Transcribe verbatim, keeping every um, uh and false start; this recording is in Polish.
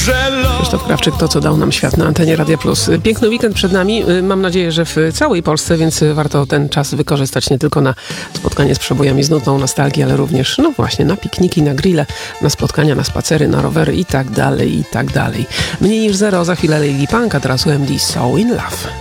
Krzysztof Krawczyk, to co dał nam świat na antenie Radia Plus. Piękny weekend przed nami, mam nadzieję, że w całej Polsce, więc warto ten czas wykorzystać nie tylko na spotkanie z przebojami, z nutą nostalgii, ale również, no właśnie, na pikniki, na grille, na spotkania, na spacery, na rowery i tak dalej, i tak dalej. Mniej niż zero, za chwilę Lady Punk, a teraz U M D So In Love.